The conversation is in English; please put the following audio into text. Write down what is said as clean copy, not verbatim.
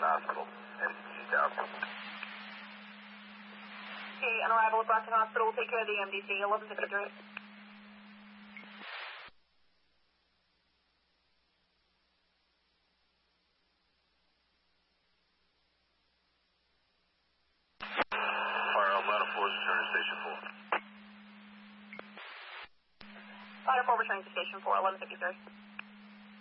Hospital, MDT down. Okay, on arrival at Brockton Hospital, we'll take care of the MDT, 1153. Fire Ladder 4 is returning to Station 4. Ladder 4 returning to Station 4, 1153.